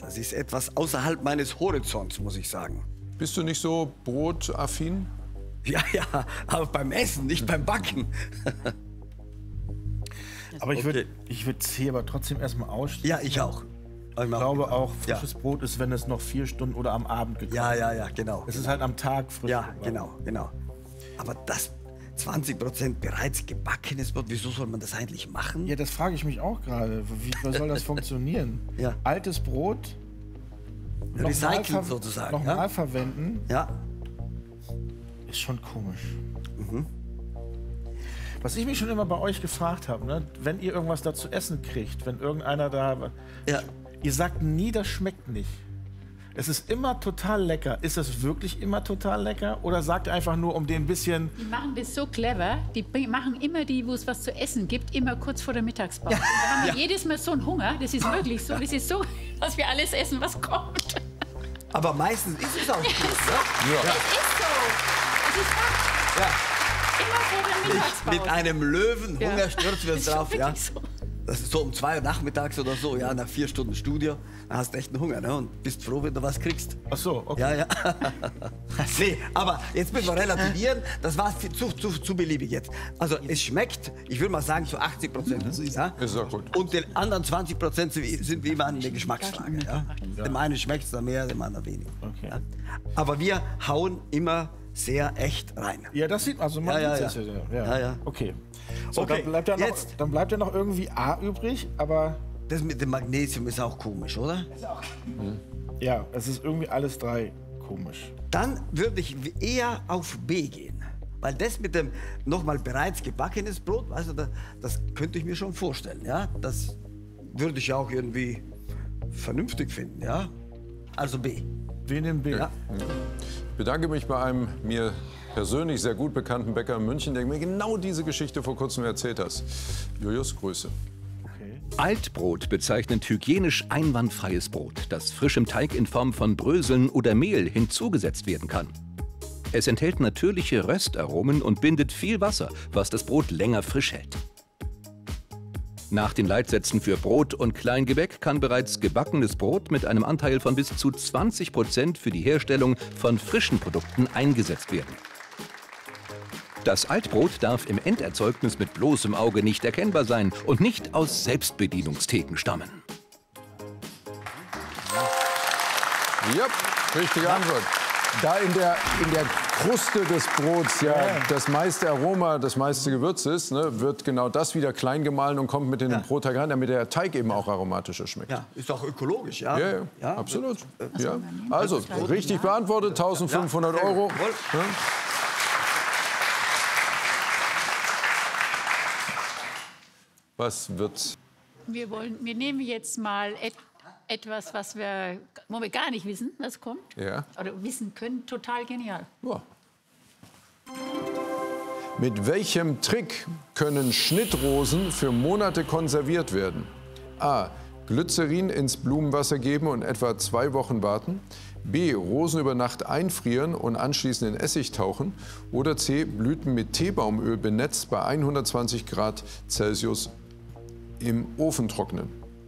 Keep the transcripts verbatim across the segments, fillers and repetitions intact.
Das ist etwas außerhalb meines Horizonts, muss ich sagen. Bist du nicht so brotaffin? Ja, ja, aber beim Essen, nicht beim Backen. Aber ich Okay. würde ich würd C aber trotzdem erstmal ausschließen. Ja, ich auch. Ich glaube auch, Ja. frisches Brot ist, wenn es noch vier Stunden oder am Abend gekocht Ja, wird. ja, ja, genau. Es ist halt am Tag frisch. Ja, gebacken. genau, genau. Aber das zwanzig Prozent bereits gebackenes Brot, wieso soll man das eigentlich machen? Ja, das frage ich mich auch gerade. Wie wie soll das funktionieren? Ja. Altes Brot nochmal Recyceln ver sozusagen. noch mal Ja? verwenden, Ja. ist schon komisch. Mhm. Was ich mich schon immer bei euch gefragt habe, ne? Wenn ihr irgendwas da zu essen kriegt, wenn irgendeiner da... Ja. Ihr sagt nie, das schmeckt nicht. Es ist immer total lecker. Ist es wirklich immer total lecker? Oder sagt ihr einfach nur, um den ein bisschen... Die machen das so clever. Die bring- machen immer die, wo es was zu essen gibt, immer kurz vor der Mittagspause. Da haben wir jedes Mal so einen Hunger. Das ist wirklich so. Das ist so, dass wir alles essen, was kommt. Aber meistens ist es auch gut. Ne? Das ist so. Das ist Fakt. Ja. Immer vor der Mittagspause. Mit einem Löwen Ja. Hunger stürzen wir uns Das ist drauf. schon Ja. wirklich so. Das ist so um zwei Uhr nachmittags oder so, ja, nach vier Stunden Studio. Dann hast du echt einen Hunger, ne? Und bist froh, wenn du was kriegst. Ach so, okay. Ja, ja. Nee, aber jetzt müssen wir relativieren. Das war viel zu, zu, zu beliebig jetzt. Also es schmeckt, ich würde mal sagen, zu achtzig Prozent. Ja? Ist auch gut. Und den anderen zwanzig Prozent sind wie- sind wie immer eine Geschmacksfrage. Ja? Dem einen schmeckt es dann mehr, dem anderen weniger. Okay. Ja? Aber wir hauen immer sehr echt rein. Ja, das sieht man. Also man Ja, ja, sieht ja. das ja. Ja, ja. Okay. So, Okay, dann, bleibt ja noch, jetzt. dann bleibt ja noch irgendwie A übrig, aber Das mit dem Magnesium ist auch komisch, oder? ja, es ist irgendwie alles drei komisch. Dann würde ich eher auf B gehen. Weil das mit dem nochmal bereits gebackenes Brot, weißt du, das, das könnte ich mir schon vorstellen. Ja? Das würde ich auch irgendwie vernünftig finden. Ja? Also B. Wir nehmen B. Ja. Ich bedanke mich bei einem mir persönlich sehr gut bekannten Bäcker in München, der mir genau diese Geschichte vor kurzem erzählt hat. Julius, Grüße. Altbrot bezeichnet hygienisch einwandfreies Brot, das frischem Teig in Form von Bröseln oder Mehl hinzugesetzt werden kann. Es enthält natürliche Röstaromen und bindet viel Wasser, was das Brot länger frisch hält. Nach den Leitsätzen für Brot und Kleingebäck kann bereits gebackenes Brot mit einem Anteil von bis zu zwanzig Prozent für die Herstellung von frischen Produkten eingesetzt werden. Das Altbrot darf im Enderzeugnis mit bloßem Auge nicht erkennbar sein und nicht aus Selbstbedienungstheken stammen. Ja, richtige Antwort. Da in der, in der Kruste des Brots ja, das meiste Aroma, das meiste Gewürz ist, ne, wird genau das wieder klein gemahlen und kommt mit in den Brotteig rein, damit der Teig eben auch aromatischer schmeckt. Ja, ist doch ökologisch, ja? Ja, ja, absolut. Ja. Also, richtig beantwortet, eintausendfünfhundert Euro. Jawohl. Ja. Was wird's? Wir, wollen, wir nehmen jetzt mal et, etwas, was wir, wo wir gar nicht wissen, was kommt. Ja. Oder wissen können. Total genial. Ja. Mit welchem Trick können Schnittrosen für Monate konserviert werden? A. Glycerin ins Blumenwasser geben und etwa zwei Wochen warten. B. Rosen über Nacht einfrieren und anschließend in Essig tauchen. Oder C. Blüten mit Teebaumöl benetzt bei hundertzwanzig Grad Celsius im Ofen trocknen.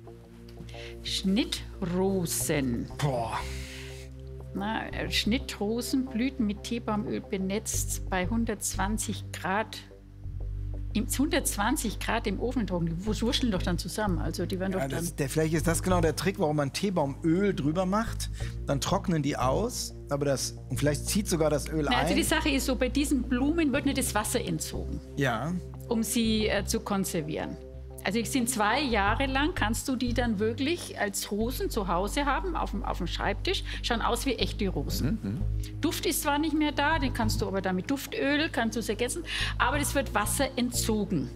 Schnittrosen. Boah. Na, äh, Schnittrosenblüten mit Teebaumöl benetzt bei hundertzwanzig Grad. Im hundertzwanzig Grad im Ofen trocknen. Die wurschteln doch dann zusammen. Also die werden doch Ja, dann. das, der, vielleicht ist das genau der Trick, warum man Teebaumöl drüber macht. Dann trocknen die aus, aber das, und vielleicht zieht sogar das Öl Na, also die ein. Sache ist so, bei diesen Blumen wird nicht das Wasser entzogen, Ja, um sie äh, zu konservieren. Also es sind zwei Jahre lang, kannst du die dann wirklich als Rosen zu Hause haben, auf dem, auf dem Schreibtisch. Schauen aus wie echte Rosen. Mhm. Duft ist zwar nicht mehr da, den kannst du aber dann mit Duftöl, kannst du es ergänzen, aber das wird Wasser entzogen.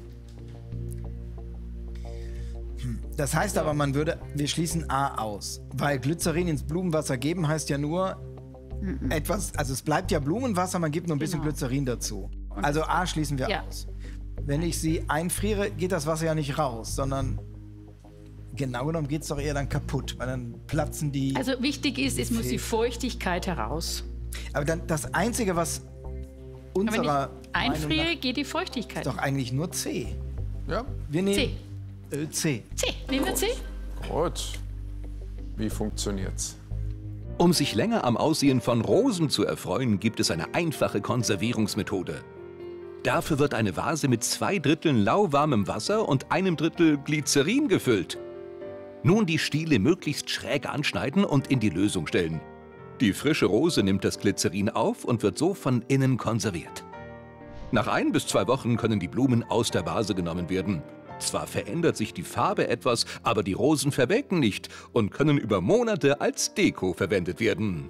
das heißt aber, man würde, wir schließen A aus. Weil Glycerin ins Blumenwasser geben heißt ja nur etwas, also es bleibt ja Blumenwasser, man gibt nur ein bisschen Genau. Glycerin dazu. Also A schließen wir Ja. aus. Wenn ich sie einfriere, geht das Wasser ja nicht raus, sondern genau genommen geht es doch eher dann kaputt, weil dann platzen die... Also wichtig ist, es muss die Feuchtigkeit heraus. aber dann das Einzige, was Wenn ich unserer Meinung einfriere, nach, geht die Feuchtigkeit. ist doch eigentlich nur C. Ja, Wir nehmen C. äh, C. C. Nehmen wir C? gut. Wie funktioniert's? Um sich länger am Aussehen von Rosen zu erfreuen, gibt es eine einfache Konservierungsmethode. Dafür wird eine Vase mit zwei Dritteln lauwarmem Wasser und einem Drittel Glycerin gefüllt. Nun die Stiele möglichst schräg anschneiden und in die Lösung stellen. Die frische Rose nimmt das Glycerin auf und wird so von innen konserviert. Nach ein bis zwei Wochen können die Blumen aus der Vase genommen werden. Zwar verändert sich die Farbe etwas, aber die Rosen verwelken nicht und können über Monate als Deko verwendet werden.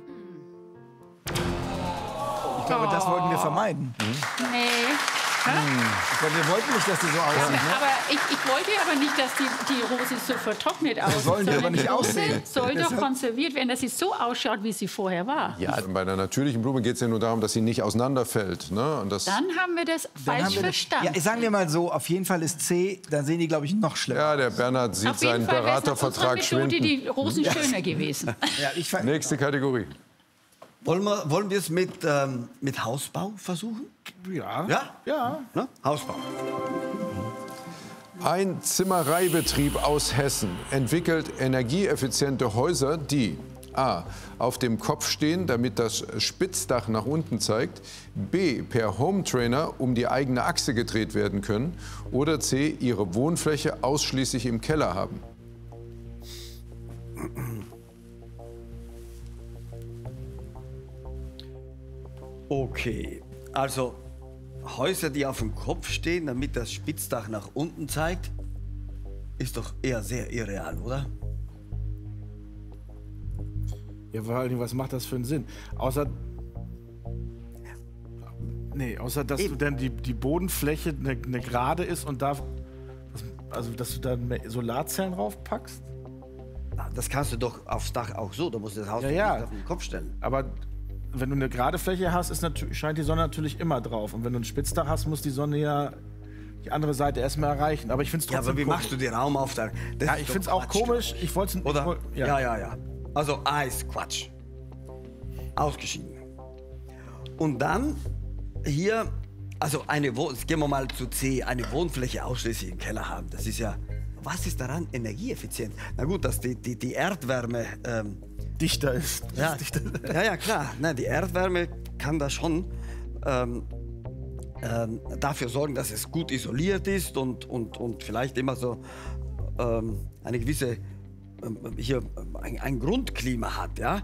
Ich glaube, das wollten wir vermeiden. Nee. Hm. Ich glaube, wir wollten nicht, dass die so aussehen. Ne? Aber ich, ich wollte aber nicht, dass die, die Rose so vertrocknet aussieht. Das sollen die aber nicht Die Rose aussehen. soll doch konserviert werden, dass sie so ausschaut, wie sie vorher war. Ja, bei einer natürlichen Blume geht es ja nur darum, dass sie nicht auseinanderfällt. Ne? Und das Dann haben wir das Dann falsch haben wir- verstanden. Ja, sagen wir mal so, auf jeden Fall ist C, da sehen die, glaube ich, noch schlimmer. ja, der Bernhard sieht Auf jeden seinen Fall wäre es nach unserer Beratervertrag Methode schwinden. die Rosen schöner gewesen. Ja, ich fand, Nächste Kategorie. Wollen wir, wollen wir es mit, ähm, mit Hausbau versuchen? Ja. Ja? Ja. Ne? Hausbau. Ein Zimmereibetrieb aus Hessen entwickelt energieeffiziente Häuser, die a. auf dem Kopf stehen, damit das Spitzdach nach unten zeigt, b. per Hometrainer um die eigene Achse gedreht werden können oder c. ihre Wohnfläche ausschließlich im Keller haben. Okay, also Häuser, die auf dem Kopf stehen, damit das Spitzdach nach unten zeigt, ist doch eher sehr irreal, oder? Ja, vor allen Dingen, was macht das für einen Sinn? Außer. Nee, außer dass Eben. du dann die, die Bodenfläche eine, eine gerade ist und da. Also, dass du da mehr Solarzellen draufpackst. Ah, Das kannst du doch aufs Dach auch so, da musst du das Haus Ja, doch ja. nicht auf den Kopf stellen. Aber wenn du eine gerade Fläche hast, ist natür- scheint die Sonne natürlich immer drauf. Und wenn du ein Spitzdach hast, muss die Sonne ja die andere Seite erstmal erreichen. Aber ich finde es Ja, trotzdem aber wie komisch. machst du den Raum auf? Der, das Ja, ist ich doch finde es auch Quatsch, komisch. Ich wollte es. Oder? Ja. Ja, ja, ja. Also A ist Quatsch. Ausgeschieden. Und dann hier, also eine Wohn jetzt gehen wir mal zu C, eine Wohnfläche ausschließlich im Keller haben. Das ist ja, was ist daran energieeffizient? Na gut, dass die, die, die Erdwärme, ähm, Dichter ist. ja, ja, ja, klar, na, die Erdwärme kann da schon ähm, ähm, dafür sorgen, dass es gut isoliert ist und, und, und vielleicht immer so ähm, eine gewisse, ähm, hier ein, ein Grundklima hat, ja.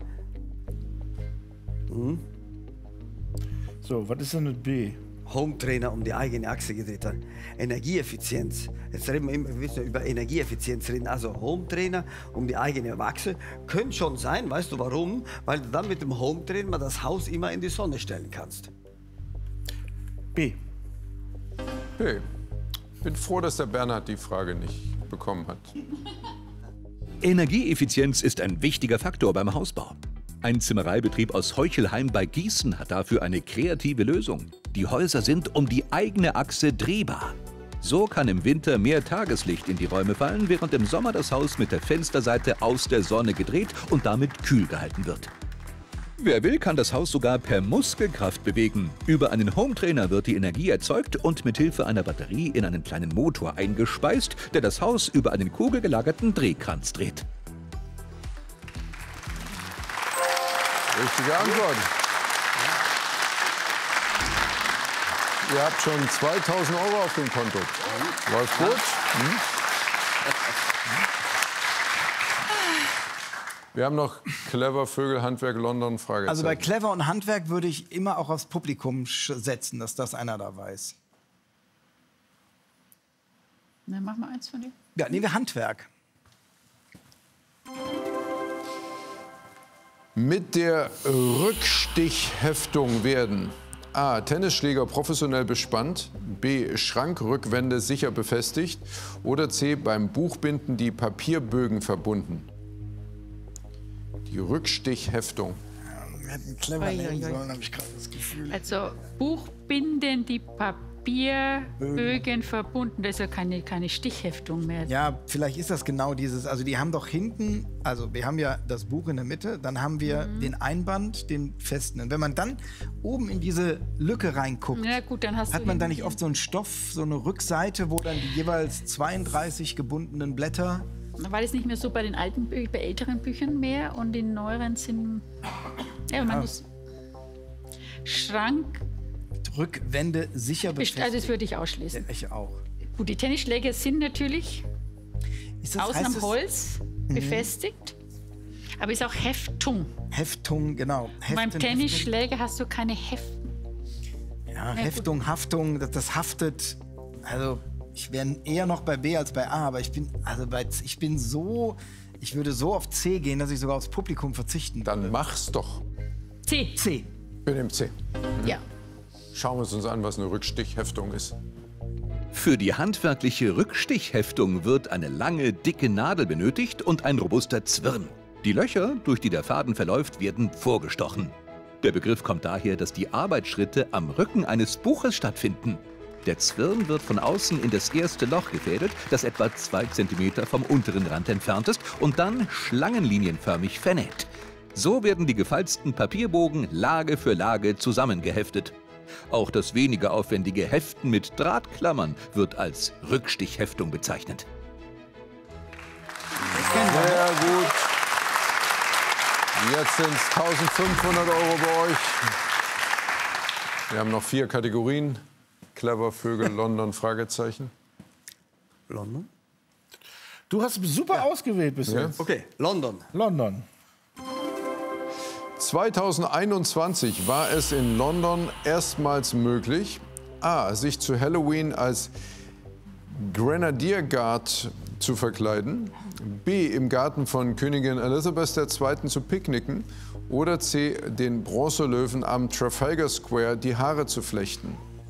So, was ist denn mit B? Hometrainer um die eigene Achse gedreht hat. Energieeffizienz. Jetzt reden wir immer wir müssen über Energieeffizienz reden. Also Hometrainer um die eigene Achse. Könnte schon sein, weißt du warum? Weil du dann mit dem Hometrainer das Haus immer in die Sonne stellen kannst. B. B. Bin froh, dass der Bernhard die Frage nicht bekommen hat. Energieeffizienz ist ein wichtiger Faktor beim Hausbau. Ein Zimmereibetrieb aus Heuchelheim bei Gießen hat dafür eine kreative Lösung. Die Häuser sind um die eigene Achse drehbar. So kann im Winter mehr Tageslicht in die Räume fallen, während im Sommer das Haus mit der Fensterseite aus der Sonne gedreht und damit kühl gehalten wird. Wer will, kann das Haus sogar per Muskelkraft bewegen. Über einen Hometrainer wird die Energie erzeugt und mit Hilfe einer Batterie in einen kleinen Motor eingespeist, der das Haus über einen kugelgelagerten Drehkranz dreht. Richtige Antwort. Ihr habt schon zweitausend Euro auf dem Konto. Läuft gut. Hm? Wir haben noch Clever, Vögel, Handwerk, London, Fragezeichen. Also bei Clever und Handwerk würde ich immer auch aufs Publikum sch- setzen, dass das einer da weiß. Na, mach mal eins von dir. Ja, nehmen wir Handwerk. Mit der Rückstichheftung werden a. Tennisschläger professionell bespannt, b. Schrankrückwände sicher befestigt oder c. beim Buchbinden die Papierbögen verbunden. Die Rückstichheftung. Wir hätten Clever nehmen sollen, habe ich gerade das Gefühl. Also Buchbinden, die Papierbögen verbunden, das ist ja keine, keine Stichheftung mehr. Ja, vielleicht ist das genau dieses, also die haben doch hinten, also wir haben ja das Buch in der Mitte, dann haben wir Mhm. den Einband, den festen. Und wenn man dann oben in diese Lücke reinguckt, Na gut, dann hast hat du man da hinten- nicht oft so einen Stoff, so eine Rückseite, wo dann die jeweils zweiunddreißig gebundenen Blätter Weil es nicht mehr so bei den alten, Bü bei älteren Büchern mehr und in neueren sind. Ja, man ah. muss. Schrank. Rückwände sicher befestigt. Also das würde ich ausschließen. Ja, ich auch. Gut, die Tennisschläger sind natürlich ist das, außen am Holz mhm. befestigt, aber ist auch Heftung. Heftung, genau. Heften, beim Tennisschläger hast du keine Heftung. Ja, ja Heftung, gut. Haftung, das, das haftet. Also ich wäre eher noch bei B als bei A, aber ich bin, also bei, ich bin so, ich würde so auf C gehen, dass ich sogar aufs Publikum verzichten würde. Dann mach's doch. C. C. Wir nehmen C. Mhm. Ja. Schauen wir es uns an, was eine Rückstichheftung ist. Für die handwerkliche Rückstichheftung wird eine lange, dicke Nadel benötigt und ein robuster Zwirn. Die Löcher, durch die der Faden verläuft, werden vorgestochen. Der Begriff kommt daher, dass die Arbeitsschritte am Rücken eines Buches stattfinden. Der Zwirn wird von außen in das erste Loch gefädelt, das etwa zwei Zentimeter vom unteren Rand entfernt ist und dann schlangenlinienförmig vernäht. So werden die gefalzten Papierbogen Lage für Lage zusammengeheftet. Auch das weniger aufwendige Heften mit Drahtklammern wird als Rückstichheftung bezeichnet. Sehr gut. Jetzt sind es eintausendfünfhundert Euro bei euch. Wir haben noch vier Kategorien. Clever, Vögel, London, Fragezeichen. London? Du hast super ja. ausgewählt bis jetzt. Okay, London. London. zweitausendeinundzwanzig war es in London erstmals möglich, a. sich zu Halloween als Grenadier Guard zu verkleiden, b. im Garten von Königin Elizabeth der Zweiten zu picknicken oder c. den Bronzelöwen am Trafalgar Square die Haare zu flechten.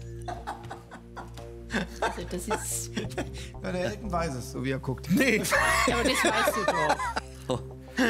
Also das ist... Ja, der Elton weiß es, so wie er guckt. Nee. Ja, aber das weißt du doch.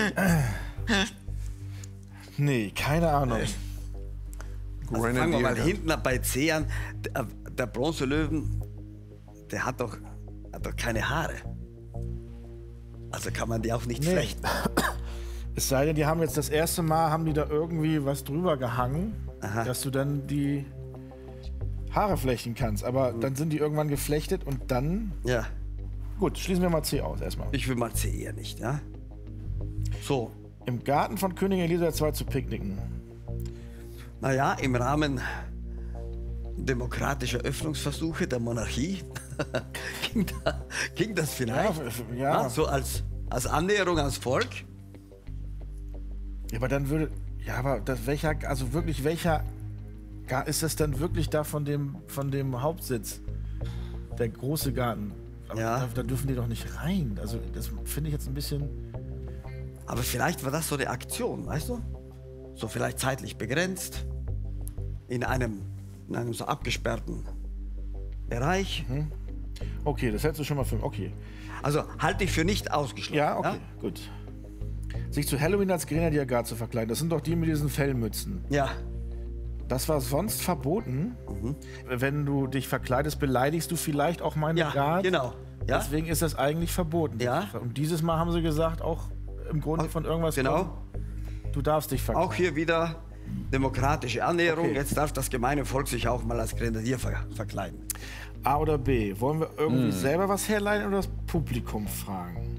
Nee, keine Ahnung. Also fangen wir mal hinten bei C an. Der, der Bronzelöwen, der hat doch, hat doch keine Haare. Also kann man die auch nicht nee. flechten. Es sei denn, die haben jetzt das erste Mal, haben die da irgendwie was drüber gehangen, Aha. dass du dann die Haare flechten kannst. Aber mhm. dann sind die irgendwann geflechtet und dann... Ja. Gut, schließen wir mal C aus erstmal. Ich will mal C eher nicht, ja? So. Im Garten von Königin Elisabeth der Zweite zu picknicken. Naja, im Rahmen demokratischer Öffnungsversuche der Monarchie ging, da, ging das vielleicht. Ja, ja. Ja, so als, als Annäherung ans Volk. Ja, aber dann würde... Ja, aber das, welcher... Also wirklich, welcher... Ist das dann wirklich da von dem, von dem Hauptsitz? Der große Garten. Aber ja. da, da dürfen die doch nicht rein. Also das finde ich jetzt ein bisschen... Aber vielleicht war das so eine Aktion, weißt du? So vielleicht zeitlich begrenzt. In einem, in einem so abgesperrten Bereich. Mhm. Okay, das hältst du schon mal für... Okay. Also halte ich für nicht ausgeschlossen. Ja, okay, ja? gut. Sich zu Halloween als Grenadier Guard zu verkleiden, das sind doch die mit diesen Fellmützen. Ja. Das war sonst verboten. Mhm. Wenn du dich verkleidest, beleidigst du vielleicht auch meine ja, Guard. Genau. Ja? Deswegen ist das eigentlich verboten. Ja. Und dieses Mal haben sie gesagt, auch im Grunde von irgendwas... Genau. Kommen, du darfst dich verkleiden. Auch hier wieder demokratische Annäherung. Okay. Jetzt darf das gemeine Volk sich auch mal als Grenadier ver verkleiden. A oder B? Wollen wir irgendwie hm. selber was herleiten oder das Publikum fragen?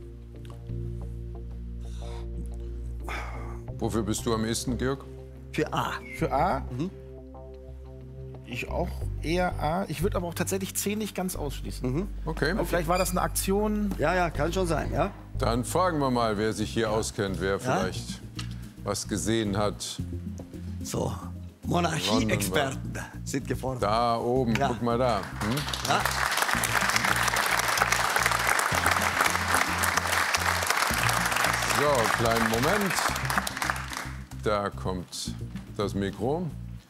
Wofür bist du am ehesten, Georg? Für A. Für A? Mhm. Ich auch eher A. Ich würde aber auch tatsächlich C nicht ganz ausschließen. Mhm. Okay. okay. Vielleicht war das eine Aktion. Ja, ja, kann schon sein, ja. Dann fragen wir mal, wer sich hier auskennt, wer ja? vielleicht was gesehen hat. So, Monarchie-Experten sind gefordert. Da oben, ja. guck mal da. Hm? Ja. So, kleinen Moment. Da kommt das Mikro.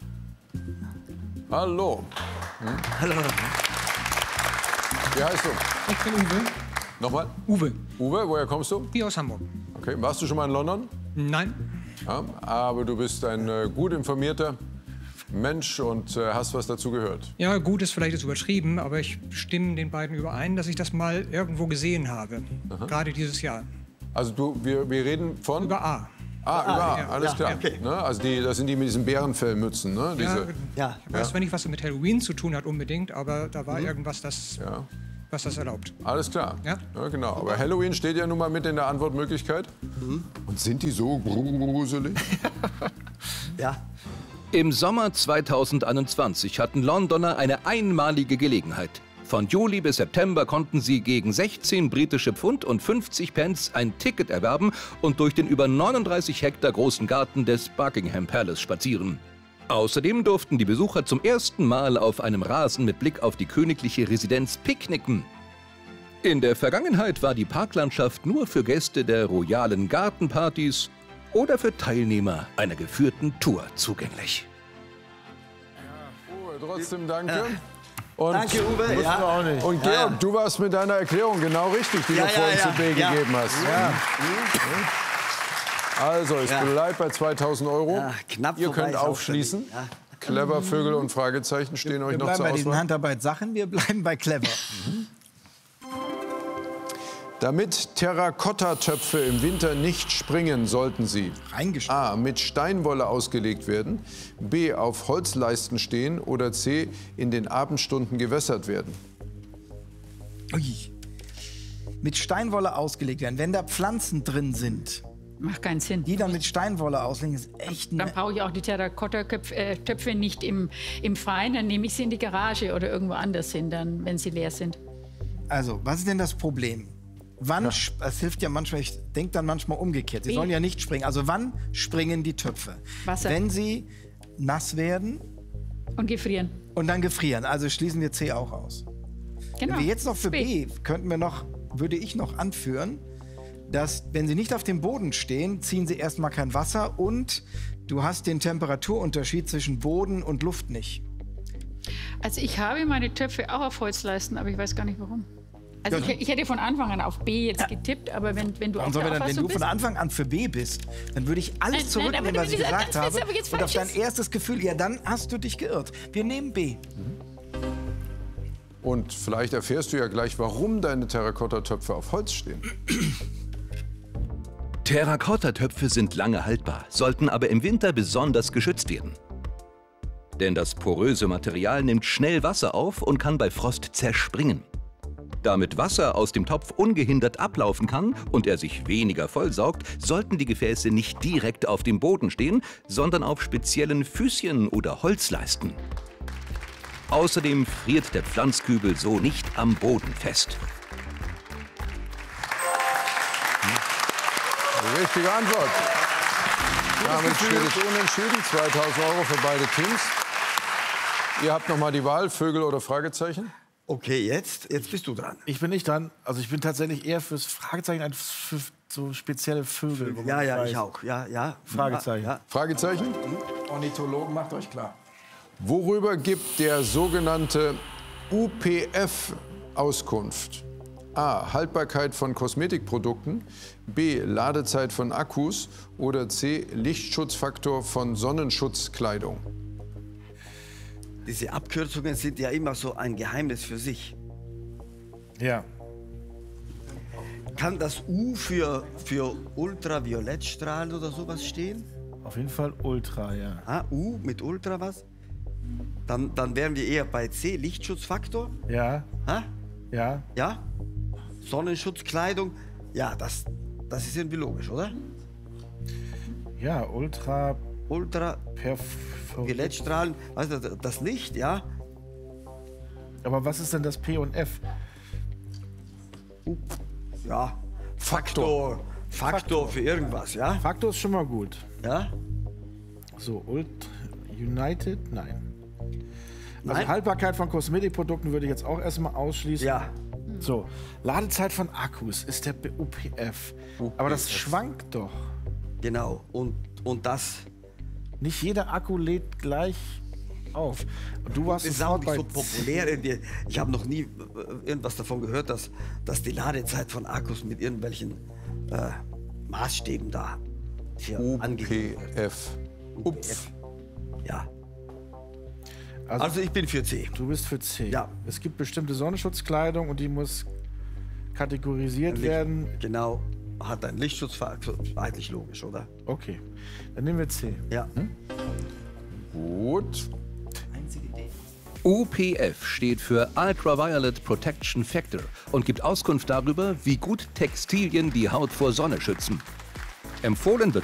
Hallo. Hm? Hallo. Wie heißt du? Ich bin Uwe. Nochmal? Uwe. Uwe, woher kommst du? Hier aus Hamburg. Okay, warst du schon mal in London? Nein. Ja, aber du bist ein äh, gut informierter Mensch und äh, hast was dazu gehört. Ja, gut ist vielleicht jetzt übertrieben, aber ich stimme den beiden überein, dass ich das mal irgendwo gesehen habe. Aha. Gerade dieses Jahr. Also du, wir, wir reden von? Über A. Ah, über A, ja. alles ja, klar. Okay. Ne? Also die, das sind die mit diesen Bärenfellmützen, ne? Diese, ja, ja. ich weiß zwar nicht, was mit Halloween zu tun hat unbedingt, aber da war mhm. irgendwas, das, ja. was das erlaubt. Alles klar. Ja? Ja, genau. Aber Halloween steht ja nun mal mit in der Antwortmöglichkeit. Mhm. Und sind die so gruselig? Ja. Im Sommer zweitausendeinundzwanzig hatten Londoner eine einmalige Gelegenheit. Von Juli bis September konnten sie gegen sechzehn britische Pfund und fünfzig Pence ein Ticket erwerben und durch den über neununddreißig Hektar großen Garten des Buckingham Palace spazieren. Außerdem durften die Besucher zum ersten Mal auf einem Rasen mit Blick auf die königliche Residenz picknicken. In der Vergangenheit war die Parklandschaft nur für Gäste der royalen Gartenpartys oder für Teilnehmer einer geführten Tour zugänglich. Uwe, trotzdem danke. Ja. Und danke, Uwe. Ja. Auch nicht. Und Georg, ja, ja. du warst mit deiner Erklärung genau richtig, die ja, du vorhin ja, zu B ja. gegeben hast. Ja. Also, es ja. bleibt bei zweitausend Euro. Ja, knapp Ihr könnt aufschließen. Ja. Clever, Vögel und Fragezeichen stehen wir, euch wir noch zur Auswahl. Wir bleiben bei diesen Handarbeitssachen, wir bleiben bei Clever. Mhm. Damit Terrakotta-Töpfe im Winter nicht springen, sollten sie A. mit Steinwolle ausgelegt werden, B. auf Holzleisten stehen oder C. in den Abendstunden gewässert werden. Ui. Mit Steinwolle ausgelegt werden. Wenn da Pflanzen drin sind, macht keinen Sinn. Die dann mit Steinwolle auslegen, ist echt... Dann brauche ich auch die Terrakotta-Töpfe äh, nicht im, im Freien, dann nehme ich sie in die Garage oder irgendwo anders hin, dann, wenn sie leer sind. Also, was ist denn das Problem? Wann, ja. es hilft ja manchmal, ich denke dann manchmal umgekehrt, sie Wie? sollen ja nicht springen. Also wann springen die Töpfe? Wasser. Wenn sie nass werden. Und gefrieren. Und dann gefrieren, also schließen wir C auch aus. Genau. Wenn wir jetzt noch für B, könnten wir noch, würde ich noch anführen, dass, wenn sie nicht auf dem Boden stehen, ziehen sie erstmal kein Wasser und du hast den Temperaturunterschied zwischen Boden und Luft nicht. Also ich habe meine Töpfe auch auf Holzleisten, aber ich weiß gar nicht warum. Also ich, ich hätte von Anfang an auf B jetzt ja. getippt, aber wenn, wenn du auf der dann, Auffassung Wenn du bist, von Anfang an für B bist, dann würde ich alles nein, zurücknehmen, nein, was ich gesagt habe und auf dein erstes Gefühl, ja, dann hast du dich geirrt. Wir nehmen B. Und vielleicht erfährst du ja gleich, warum deine Terrakotta-Töpfe auf Holz stehen. Terrakotta-Töpfe sind lange haltbar, sollten aber im Winter besonders geschützt werden. Denn das poröse Material nimmt schnell Wasser auf und kann bei Frost zerspringen. Damit Wasser aus dem Topf ungehindert ablaufen kann und er sich weniger vollsaugt, sollten die Gefäße nicht direkt auf dem Boden stehen, sondern auf speziellen Füßchen oder Holzleisten. Außerdem friert der Pflanzkübel so nicht am Boden fest. Die richtige Antwort. Damit steht es unentschieden. zweitausend Euro für beide Teams. Ihr habt noch mal die Wahl, Vögel oder Fragezeichen? Okay, jetzt, jetzt bist du dran. Ich bin nicht dran. Also ich bin tatsächlich eher fürs Fragezeichen als für so spezielle Vögel. Ja, ja, ich auch. Ja, ja. Fragezeichen. Ja. Fragezeichen? Ornithologen, macht euch klar. Worüber gibt der sogenannte U P F Auskunft? A. Haltbarkeit von Kosmetikprodukten, B. Ladezeit von Akkus oder C. Lichtschutzfaktor von Sonnenschutzkleidung. Diese Abkürzungen sind ja immer so ein Geheimnis für sich. Ja. Kann das U für, für Ultraviolettstrahlen oder sowas stehen? Auf jeden Fall Ultra, ja. Ah, U mit Ultra was? Dann, dann wären wir eher bei C, Lichtschutzfaktor. Ja. Ha? Ja. Ja? Sonnenschutzkleidung. Ja, das, das ist irgendwie logisch, oder? Ja, Ultra... Ultra... Violettstrahlen, also das Licht, ja. Aber was ist denn das P und F? Uh, ja, Faktor. Faktor. Faktor für irgendwas, ja. Faktor ist schon mal gut. Ja. So, Ultra United? Nein. Also Nein? Haltbarkeit von Kosmetikprodukten würde ich jetzt auch erstmal ausschließen. Ja. So, Ladezeit von Akkus ist der U P F. U P F. Aber das schwankt doch. Genau, und, und das... Nicht jeder Akku lädt gleich auf. Und du warst das ist auch nicht so populär. In die, ich habe noch nie irgendwas davon gehört, dass, dass die Ladezeit von Akkus mit irgendwelchen äh, Maßstäben da hier U P F. U P F. Ja. Also, also ich bin für C. Du bist für C. Ja. Es gibt bestimmte Sonnenschutzkleidung und die muss kategorisiert Licht, werden. Genau. Hat einen Lichtschutzfaktor. Eigentlich logisch, oder? Okay. Dann nehmen wir C. Ja. Hm? Gut. Einzige Idee. U P F steht für Ultraviolet Protection Factor und gibt Auskunft darüber, wie gut Textilien die Haut vor Sonne schützen. Empfohlen wird